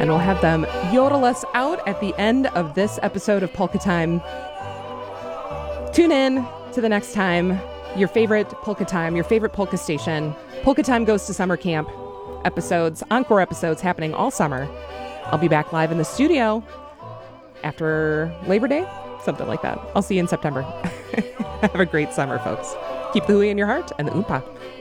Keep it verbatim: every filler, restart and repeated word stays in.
And we'll have them yodel us out at the end of this episode of Polka Time. Tune in to the next time. Your favorite Polka Time, your favorite polka station. Polka Time Goes to Summer Camp episodes, encore episodes happening all summer. I'll be back live in the studio after Labor Day, something like that. I'll see you in September. Have a great summer, folks. Keep the hui in your heart and the oompa